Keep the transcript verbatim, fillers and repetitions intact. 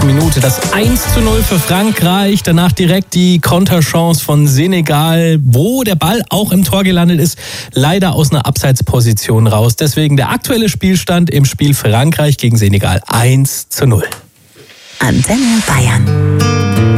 sechsunddreißigsten Minute das eins zu null für Frankreich. Danach direkt die Konterchance von Senegal, wo der Ball auch im Tor gelandet ist. Leider aus einer Abseitsposition raus. Deswegen der aktuelle Spielstand im Spiel Frankreich gegen Senegal eins zu null. Antenne Bayern.